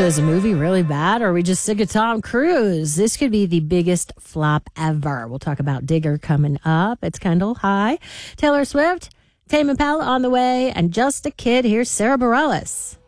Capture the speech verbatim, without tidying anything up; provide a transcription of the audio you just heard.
So is the movie really bad, or are we just sick of Tom Cruise? This could be the biggest flop ever. We'll talk about Digger coming up. It's Kendall. Hi. Taylor Swift, Tame Impala on the way, and Just a Kid. Here's Sarah Bareilles.